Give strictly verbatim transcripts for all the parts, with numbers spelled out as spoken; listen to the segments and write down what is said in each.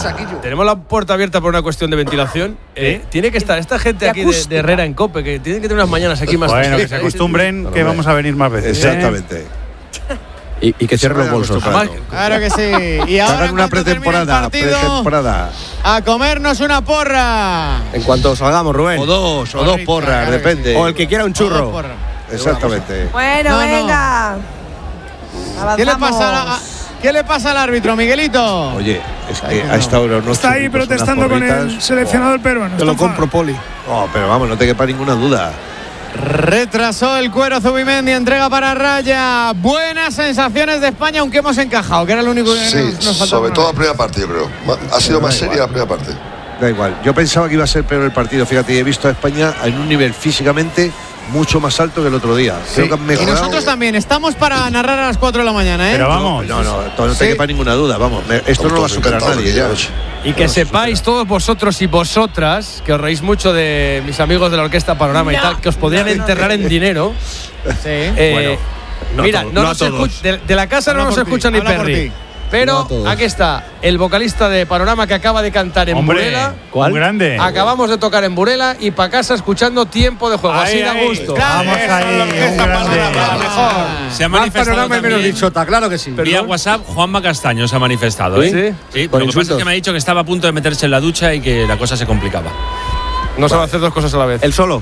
saquillo. Tenemos la puerta abierta por una cuestión de ventilación. Eh, tiene que estar esta gente aquí de, de Herrera en Cope, que tienen que tener unas mañanas aquí más. Bueno, que se acostumbren que vamos a venir más veces. Exactamente. ¿eh? Y, y que cierren los bolsos. Claro que sí. Y ahora hagan una pretemporada, pretemporada. A comernos una porra. En cuanto salgamos, Rubén. O dos, o dos porras, depende. O el que quiera un churro. Exactamente. Bueno, No, no. venga. ¿Qué le pasa a- ¿Qué le pasa al árbitro, Miguelito? Oye, es que a esta hora no Está ahí protestando con el seleccionador peruano. Te lo Está compro, Poli. No, pero vamos, no te quepa ninguna duda. Retrasó el cuero Zubimendi, entrega para Raya. Buenas sensaciones de España, aunque hemos encajado, que era lo único que Sí, nos, nos faltaba. sobre todo la primera parte, yo creo. Ma- Ha sido más seria la primera parte. Da igual. Yo pensaba que iba a ser peor el partido. Fíjate, y he visto a España en un nivel físicamente mucho más alto que el otro día. Creo que han Y mejorado. nosotros también, estamos para narrar a las cuatro de la mañana, ¿eh? Pero vamos. No, no, no, no te Sí. quepa ninguna duda. Vamos, me- esto no lo va a superar nadie ya. Y que sepáis todos vosotros y vosotras, que os reís mucho de mis amigos de la Orquesta Panorama y No. tal, que os podrían No, no, enterrar en dinero. Sí. Eh, Bueno, no mira, a todos, no no a nos todos. escuch- de, de la casa Habla no nos por ti, escucha ni habla por Perry. ti. Pero No a todos. aquí está el vocalista de Panorama que acaba de cantar en Hombre, Burela. ¿cuál? Un grande. Acabamos de tocar en Burela y para casa escuchando Tiempo de Juego. Así Ahí, da ahí. gusto. Vamos ahí, un grande. Se ha manifestado también, bichota, claro que sí. vía WhatsApp, Juanma Castaño se ha manifestado. ¿Sí? ¿eh? Sí, Con lo que pasa es insultos. que me ha dicho que estaba a punto de meterse en la ducha y que la cosa se complicaba. No se va a hacer dos cosas a la vez. El solo.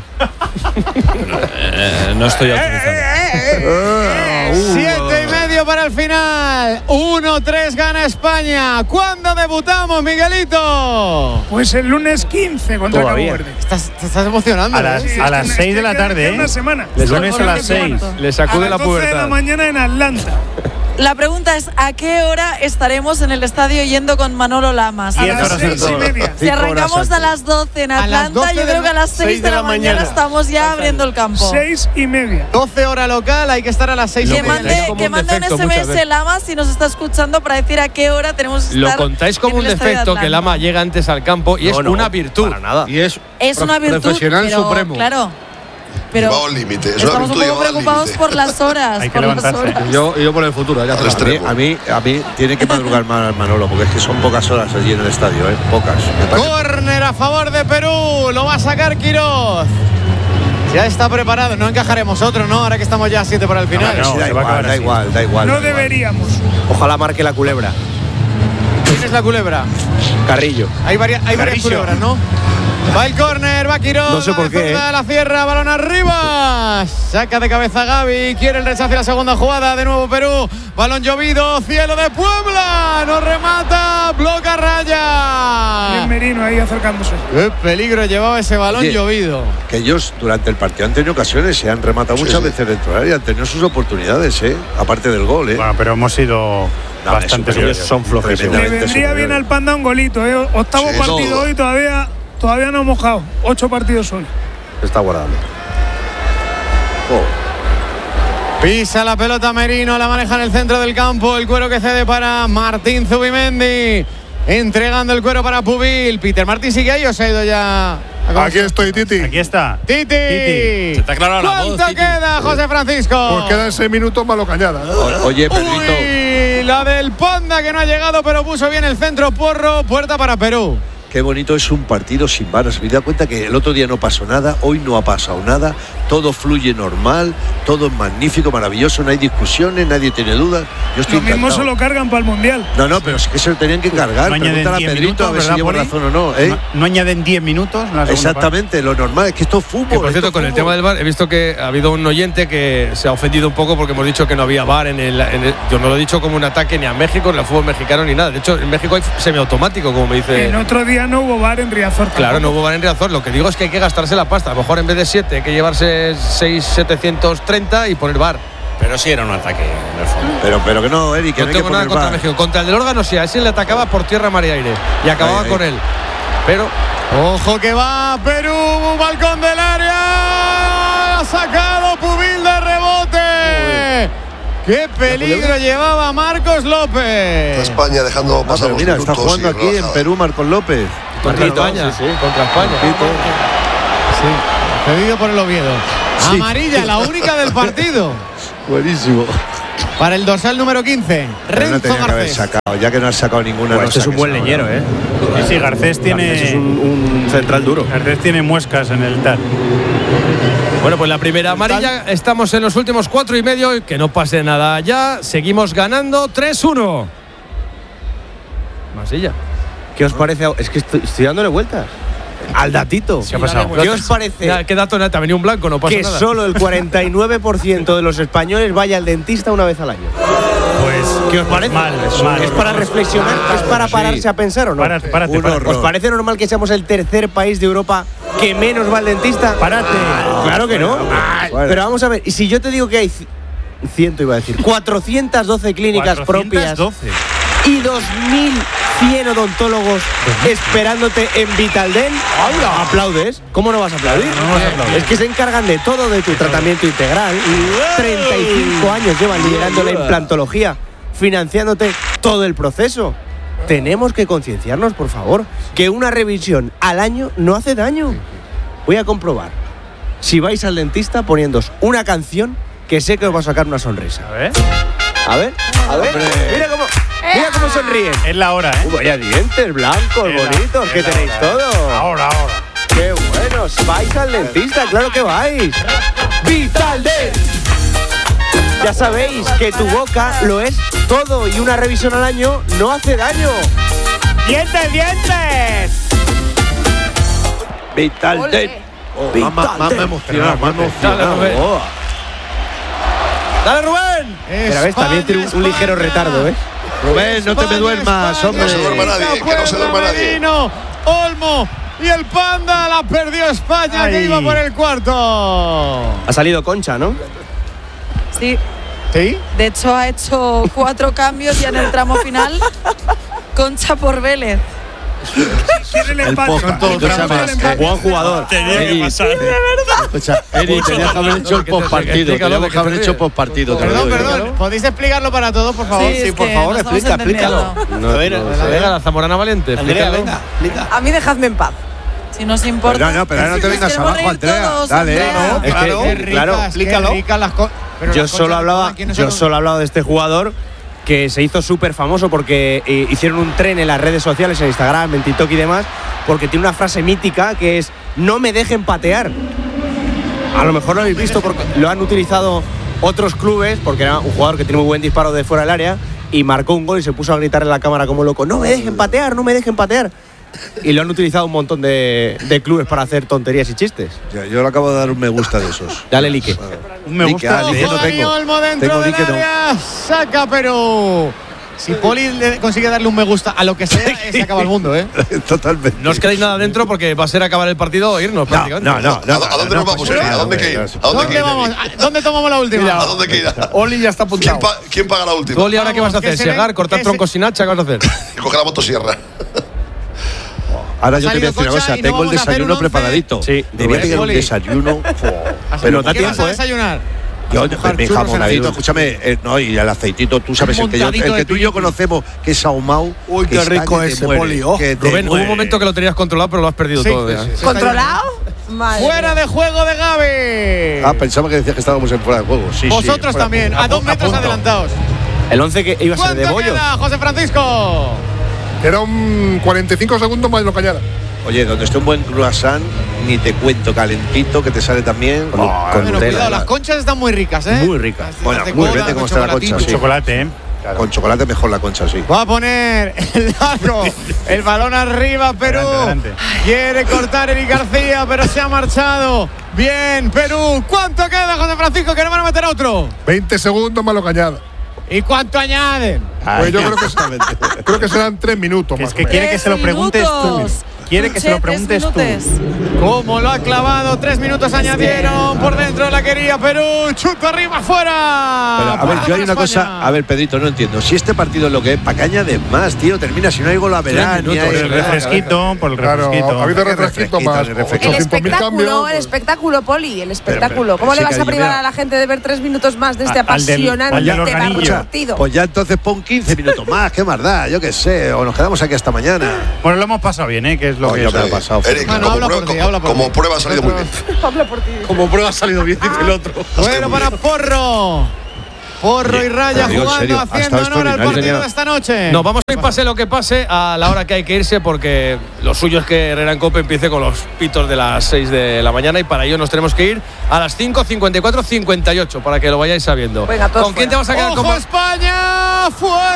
Eh, no estoy autorizado. Siete y medio para el final. uno tres gana España. ¿Cuándo debutamos, Miguelito? Pues el lunes quince contra Todavía. Cabo Verde. Estás, te estás emocionando. A las, ¿eh? a las Me- seis de la queda- tarde, queda ¿eh? Una semana. Les lunes a las seis. Le A sacude las la doce de la pubertad. mañana en Atlanta. La pregunta es, ¿a qué hora estaremos en el estadio yendo con Manolo Lamas? A Diez las horas seis y antes. media. Si arrancamos a las doce en A las Atlanta, doce yo de creo la- que a las seis de la mañana estamos ya abriendo el campo. Seis y media. doce hora local, hay que estar a las seis y Que media. mande, como que un mande un defecto muchas S M S veces. Lama si nos está escuchando para decir a qué hora tenemos que Lo estar contáis como en un el estadio de defecto que el Atlanta. ama llega antes al campo y es una virtud. Para nada. Y es, Es una virtud, profesional pero, supremo. claro. Pero Llevado al límite. Es una estamos un virtud poco llevada al preocupados límite. por las horas. Hay que por las levantarse. horas. Yo, yo por el futuro, hay que hacer Al a mí, extremo. a mí, a mí tiene que madrugar más Manolo, porque es que son pocas horas allí en el estadio, ¿eh? Pocas. Me parece. Córner a favor de Perú. Lo va a sacar Quiroz. Ya está preparado. No encajaremos otro, ¿no? Ahora que estamos ya a siete para el final. no, Sí, da se va a igual, acabar da así. igual, da igual. No da igual. deberíamos. Ojalá marque la culebra. ¿Quién es la culebra? Carrillo. Hay varias, hay varias Carrillo. culebras, ¿no? Va el córner, va Quiroz. No sé por qué, zurda, ¿eh? La cierra, balón arriba. Saca de cabeza Gaby. Quiere el rechace la segunda jugada. De nuevo Perú. Balón llovido. Cielo de Puebla. No remata. Bloca Raya. Bien Merino ahí acercándose. Qué peligro llevaba ese balón Oye, llovido. Que ellos durante el partido han tenido ocasiones, se han rematado Sí, muchas sí. veces dentro del área, han tenido sus oportunidades, ¿eh? Aparte del gol, ¿eh? Bueno, pero hemos sido No, bastante superiores, superiores. son flojes. Le Tremendamente vendría bien superiores. al Panda un golito, ¿eh? Octavo Sí, partido todo. hoy, todavía, todavía no hemos mojado. Ocho partidos hoy. Está guardando. Pisa la pelota Merino, la maneja en el centro del campo. El cuero que cede para Martín Zubimendi. Entregando el cuero para Pubil. Peter Martín sigue ahí o se ha ido ya. a Aquí estoy, Titi. Aquí está. Titi. Titi. Se te ha aclarado la voz, ¿Cuánto Titi. queda, José Francisco? Pues quedan seis minutos malo cañada. O- Oye, Pedrito. Uy, la del Panda que no ha llegado, pero puso bien el centro. Porro, puerta para Perú. Qué bonito es un partido sin varas. Me he dado cuenta que el otro día no pasó nada, hoy no ha pasado nada, todo fluye normal, todo es magnífico, maravilloso, no hay discusiones, nadie tiene dudas. Yo estoy Lo mismo encantado. se lo cargan para el Mundial. No, no, pero es que se lo tenían que cargar. No añaden Pregúntale a diez Pedrito minutos, a ver si ¿verdad, llevo Poli? razón o no, ¿eh? No, no añaden diez minutos. La segunda Exactamente, lo normal es que esto es fútbol. Que, por esto cierto, es con el fútbol. tema del VAR, he visto que ha habido un oyente que se ha ofendido un poco porque hemos dicho que no había VAR en el, en el- yo no lo he dicho como un ataque ni a México, ni al fútbol mexicano, ni nada. De hecho, en México hay semiautomático, como me dice. El otro día no hubo bar en Riazor. Claro, no hubo VAR en Riazor. Lo que digo es que hay que gastarse la pasta. A lo mejor en vez de siete hay que llevarse seis setecientos treinta y poner VAR. Pero sí era un ataque en el fondo. Pero, pero que no, Eric, que No no hay que tengo nada poner contra VAR. México. Contra el del órgano, sí, a ese le atacaba por tierra, mar y aire. Y acababa Ahí, ahí. con él. Pero Ojo que va Perú, balcón del área. Ha sacado Pubil de rebote. Qué peligro llevaba Marcos López. España dejando Ah, pasar pero los mira, está minutos jugando y aquí en relajada. Perú Marcos López. contra Marquito, España. sí, sí. Contra España. Marquito. Sí, pedido por el Oviedo. Sí. Amarilla, la única del partido. Buenísimo. para el dorsal número quince, Pero no Renzo tenía que haber Garcés. sacado. Ya que no has sacado ninguna. Pues no este es un saques buen ahora. leñero, ¿eh? Sí, sí, Garcés tiene. Garcés es un, un central duro. Garcés tiene muescas en el tal. Bueno, pues la primera amarilla, estamos en los últimos cuatro y medio, y que no pase nada ya, seguimos ganando tres uno. Masilla. ¿Qué os parece? Es que estoy, estoy dándole vueltas al datito. ¿Qué ha pasado? ¿Qué os parece? Ya, ¿qué dato? Te ha venido un blanco, no pasa Que nada. solo el cuarenta y nueve por ciento de los españoles vaya al dentista una vez al año. Pues. ¿Qué os parece? Mal, ¿Es, mal. ¿Es para reflexionar? ¿Es para pararse Sí. a pensar o no? Párate, párate, Un párate. horror. ¿Os parece normal que seamos el tercer país de Europa que menos va al dentista? Párate. Claro que no. Bueno. Pero vamos a ver, y si yo te digo que hay ci- ciento iba a decir, cuatrocientas doce clínicas propias cuatrocientos doce. y dos mil cien odontólogos esperándote en Vitaldent, ¿aplaudes? ¿Cómo no vas a aplaudir? No vas a aplaudir. Es que se encargan de todo, de tu tratamiento integral. treinta y cinco años llevan liderando la implantología, financiándote todo el proceso. Tenemos que concienciarnos, por favor, que una revisión al año no hace daño. Voy a comprobar. Si vais al dentista poniéndos una canción que sé que os va a sacar una sonrisa. A ver. A ver, a ver. Mira cómo, mira cómo sonríen. Es la hora, ¿eh? Uh, vaya dientes blancos, Es la- bonitos, es que la tenéis hora, todo. ¿eh? Ahora, ahora. ¡Qué buenos! ¡Vais al dentista! ¡Claro que vais! ¡Vitaldent! Ya sabéis que tu boca lo es todo y una revisión al año no hace daño. ¡Dientes, dientes! Vitaldent. Oh, más- más- más me emocionado, más me Dale, Rubén. emocionado. Oh. ¡Dale, Rubén! Pero ves, también tiene un, un ligero retardo, ¿eh? Rubén, no te me duermas, hombre. No se duerma nadie, que no se duerma nadie. Merino, Olmo y el Panda la perdió España, que Ay. iba por el cuarto. Ha salido Concha, ¿no? Sí, ¿Sí? de hecho ha hecho cuatro cambios ya en el tramo final. Concha por Vélez. Tiene el El empate. poca. Con todo Escúchame, el empate. Buen jugador. Tenía que Eri, pasar. Escucha, Eri, tenías que haber hecho el postpartido. Explícalo, Teníamos que haber porque hecho te- postpartido. te lo Perdón, digo yo. perdón. ¿Podéis explicarlo para todos, por favor? Sí, es por que favor, no estamos explica, explícalo. entendiendo. No, Venga, no sé. Venga, la Zamorana Valiente. explícalo. A mí dejadme en paz. Si nos importa. Pero no, no, pero ahora no te Nos vengas queremos abajo, reír Andrea. todos, Dale, Andrea. no, Es que, Claro, qué ricas, claro, qué explícalo. ricas las co- pero Yo las solo conchas hablaba, aquí no yo son- solo hablaba de este jugador que se hizo súper famoso porque eh, hicieron un tren en las redes sociales, en Instagram, en TikTok y demás, porque tiene una frase mítica que es no me dejen patear. A lo mejor lo habéis visto porque lo han utilizado otros clubes, porque era un jugador que tiene muy buen disparo de fuera del área y marcó un gol y se puso a gritar en la cámara como loco, no me dejen patear, no me dejen patear. Y lo han utilizado un montón de, de clubes para hacer tonterías y chistes. Ya, yo le acabo de dar un me gusta de esos. Dale, Lique. Un me Like, gusta. ah, de- like no Dani tengo. Olmo dentro Tengo del like no. área. Saca Perú. Si Poli le consigue darle un me gusta a lo que sea, eh, se acaba el mundo, ¿eh? Totalmente. No os quedáis nada dentro porque va a ser acabar el partido o irnos No, prácticamente. no, no. ¿A, a dónde nos vamos, Eri? ¿A dónde que ir? ¿A dónde que ¿Dónde ir? vamos? ¿A- ¿Dónde tomamos la última? ¿A dónde que ir? Oli ya está ¿Quién, apuntado. pa- quién paga la última? Gol, ¿y ahora qué vas a Vamos, hacer? que se ¿Llegar, ve- cortar que troncos se- sin hacha? ¿Qué vas a hacer? Coge la motosierra. Ahora yo te voy a salido decir una Concha cosa. y no Tengo el vamos a hacer desayuno un once. preparadito. Sí, Debía Rubén, tener un Poli. desayuno. Pero da ¿Qué vas tiempo, a ¿eh? desayunar? Yo, Vas a mojar mi churros en jamoncito, aceite. escúchame, eh, no, y el aceitito, tú sabes, Un el que, yo, montadito el que de tú y yo pimiento. conocemos, que es ahumado. Uy, que qué está rico que te ese, muere, Poli, oh. que te Rubén, hubo un muere. momento que lo tenías controlado, pero lo has perdido Sí, todo. pues ya. sí, se está ¿Controlado? Madre Fuera mía. de juego de Gaby. Ah, pensaba que decías que estábamos en fuera de juego. Sí, sí, Vosotros fuera de también, juego. a dos Apu- metros apunto. adelantados. El once que iba a ser de ¿Cuánto bollos. queda, José Francisco? Era un cuarenta y cinco segundos más lo cañada. Oye, donde esté un buen croissant, ni te cuento, calentito, que te sale también. Con- Oh, con Bueno, Nutella. cuidado, las conchas están muy ricas, ¿eh? Muy ricas. Las de Bueno, cola, muy bien, con cómo está la chocolatito. concha, sí. Chocolate, ¿eh? Con chocolate mejor la concha, sí. Va a poner el largo, el balón arriba, Perú. Adelante, adelante. Quiere cortar Eric García, pero se ha marchado. Bien, Perú. ¿Cuánto queda, José Francisco? Que no van a meter otro. veinte segundos más lo cañada. ¿Y cuánto añaden? Pues yo creo que, creo que serán tres minutos Que más. es que quiere que se lo Tres preguntes tú. minutos. Quiere que se lo Tuche, tres preguntes tú. minutos. ¿Cómo lo ha clavado? Tres minutos añadieron. Por dentro la quería Perú. Chuta arriba, afuera. Pero, a ver, yo hay una España. cosa, a ver, Pedrito, no entiendo. Si este partido es lo que es, ¿para qué añades más, tío? Termina, si no hay gol a verán, Tres ni minutos, hay- Por el refresquito, por el Claro, refresquito. ha habido ¿Qué refresquito refresquito, más. ni refresquito? El ochocientos mil espectáculo, cambios. el espectáculo, Poli, el espectáculo. pero- ¿Cómo pero le sí, vas a privar cariño, a la gente de ver tres minutos más de este A- al del- apasionante al del organillo. partido? Pues ya entonces pon quince minutos más, qué más da, yo qué sé, o nos quedamos aquí hasta mañana. Bueno, lo hemos pasado bien, ¿eh? Que es lo Oye, que me ha pasado. Eric, Bueno, como, habla prueba, por ti, como- habla por como ti. prueba ha salido muy bien. Habla por ti. Como prueba ha salido bien, dice el otro. Bueno, para Porro. Porro y Raya Pero digo, en jugando, serio, ha haciendo estado honor al extraordinario. partido de esta noche. No, vamos a ir pase lo que pase a la hora que hay que irse, porque lo suyo es que Herrera en Cope empiece con los pitos de las seis de la mañana y para ello nos tenemos que ir a las cinco, cincuenta y cuatro, cincuenta y ocho, para que lo vayáis sabiendo. Venga, todos ¿Con quién te fuera. vas a quedar? ¡Ojo, Con- España!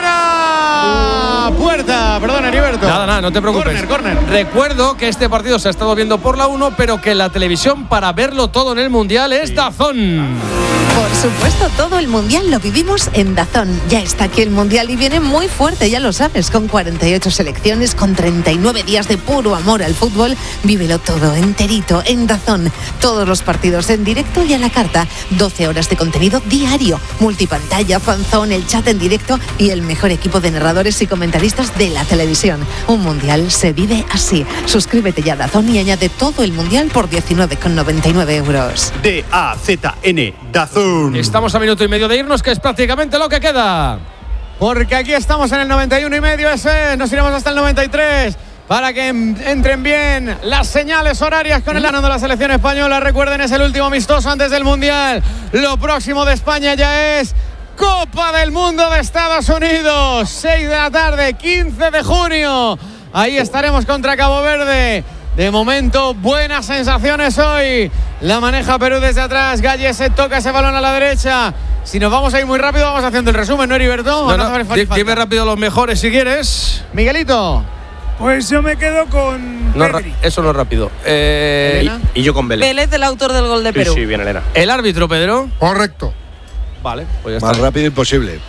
¡Fuera! Puerta, perdón, Heriberto. Nada, nada, no te preocupes. Corner, corner. Recuerdo que este partido se ha estado viendo por la uno, pero que la televisión para verlo todo en el Mundial es DAZN. Por supuesto, todo el Mundial lo vivimos en DAZN. Ya está aquí el Mundial y viene muy fuerte, ya lo sabes, con cuarenta y ocho selecciones, con treinta y nueve días de puro amor al fútbol. Vívelo todo enterito en DAZN. Todos los partidos en directo y a la carta. doce horas de contenido diario. Multipantalla, fanzón, el chat en directo y el mejor equipo de narradores y comentaristas de la televisión. Un Mundial se vive así. Suscríbete ya a DAZN y añade todo el Mundial por diecinueve con noventa y nueve euros. D A Z N, DAZN. Estamos a minuto y medio de irnos, que es prácticamente lo que queda. Porque aquí estamos en el noventa y uno y medio, ese. Nos iremos hasta el noventa y tres. Para que entren bien las señales horarias con el ano de la selección española. Recuerden, es el último amistoso antes del Mundial. Lo próximo de España ya es Copa del Mundo de Estados Unidos. seis de la tarde, quince de junio. Ahí estaremos contra Cabo Verde. De momento, buenas sensaciones hoy. La maneja Perú desde atrás. Galle se toca ese balón a la derecha. Si nos vamos a ir muy rápido, vamos haciendo el resumen, ¿no, Heriberto? No, ¿O no no, hace di- falta? dime rápido los mejores si quieres. Miguelito. Pues yo me quedo con No, ra- Pedri. eso no es rápido. Eh, Elena. Y yo con Vélez. Vélez, el autor del gol de Sí, Perú. sí, bien, Elena. el árbitro, Pedro. Correcto. Vale, pues ya Más está. rápido imposible.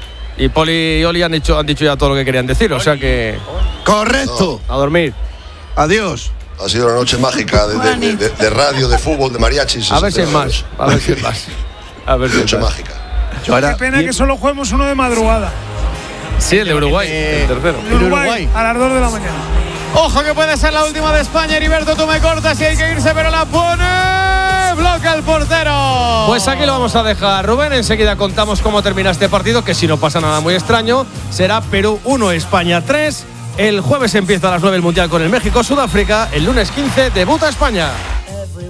Y Poli y Oli han dicho, han dicho ya todo lo que querían decir, o sea que. Correcto. A dormir. Adiós. Ha sido una noche mágica de, de- de- de- de radio, de fútbol, de mariachis. A ver si es más. A ver si es más. A ver si Noche es más. mágica. Yo ahora, Qué pena que solo juguemos uno de madrugada. Sí, el de Uruguay, Eh, el tercero. En Uruguay, Uruguay. a las dos de la mañana. Ojo que puede ser la última de España. Heriberto, tú me cortas y hay que irse, pero la pone. Bloca el portero. Pues aquí lo vamos a dejar, Rubén. Enseguida contamos cómo termina este partido, que si no pasa nada muy extraño, será Perú uno, España tres. El jueves empieza a las nueve el Mundial con el México-Sudáfrica. El lunes quince debuta España.